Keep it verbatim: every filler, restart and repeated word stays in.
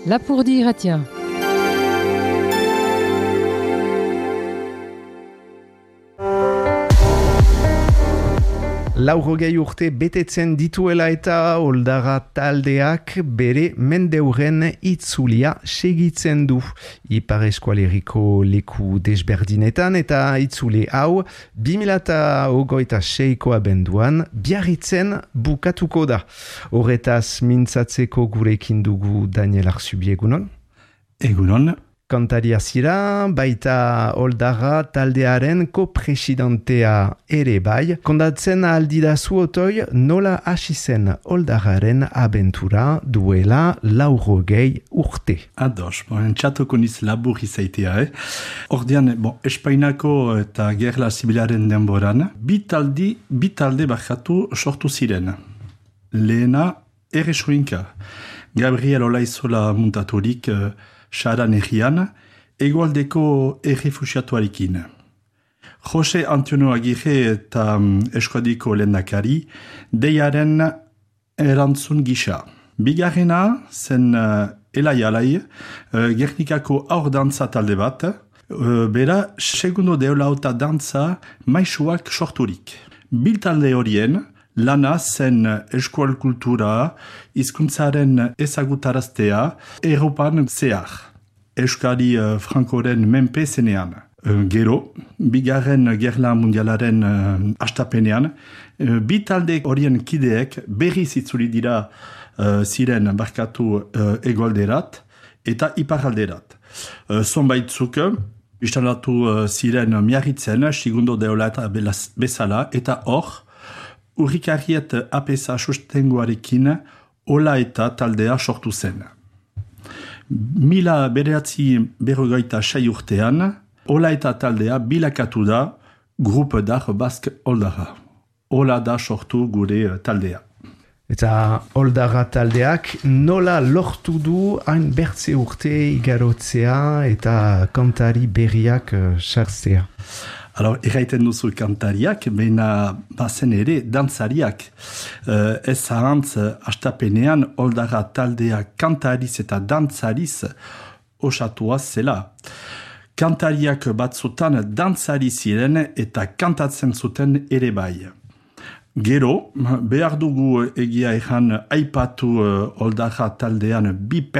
Lapurdi irratia. Laurogei urte betetzen dituela eta Oldarra taldeak bere mendeuren itzulia segitzen du. Ipar Eskualeriko leku desberdinetan eta itzule hau bi mila hogeita seiko abenduan Biarritzen bukatuko da. Horretaz mintzatzeko gurekin dugu Daniel Arzubi, egunon? Egunon. Kantaria zira, baita Oldarra taldearen ko-presidentea ere bai. Kondatzen aldidazu otoi nola hasi zen Oldarraren abentura duela laurogei urte. Ados, bon, txatuko niz labur izaitea, eh? Ordean, bon, Espainako eta Gerla Zibilaren denboran, bi taldi, bi talde bakatu sortu ziren. Lehena, Erresuinka. Gabriel Olaizola muntaturik, Saran egian, egoaldeko errefusiatuarekin. Jose Antonio Agirre eta Eskuadiko lehendakari, deiaren erantzun gisa. Bigarrena zen uh, elai alai, uh, Gernikako aur dantza talde bat, uh, bera segundo deolauta dantza maisuak sorturik. Biltalde horien, lana zen eskual kultura, hizkuntzaren ezagutaraztea, Europan zehar. Euskadi uh, Frankoren menpe zenean. Uh, gero, bigarren gerla mundialaren uh, astapenean, uh, bi talde horien kideek berriz itzuli dira uh, ziren barkatu uh, egoalderat eta iparalderat. Uh, Zonbaitzuk, instalatu uh, ziren Miarritzen, segundo deolata bezala, eta hor, Urrikarriet apesa sustengoarekin Ola eta taldea sortu zen. Mila bederatzi berrogeita sei urtean, Ola eta taldea bilakatu da Grup d'Art Basque Oldarra. Ola da sortu gure taldea. Eta Oldarra taldeak nola lortu du hain bertze urte igarotzea eta kantari berriak sartzea? Alors, erraiten duzu kantariak, baina bazen ere dantzariak. Uh, ez zahantz, astapenean, Oldarra taldea kantariz eta dantzariz osatua zela. Kantariak batzutan dantzari ziren eta kantatzen zuten ere bai. Gero, behar dugu egia ejan aipatu uh, Oldarra taldean bi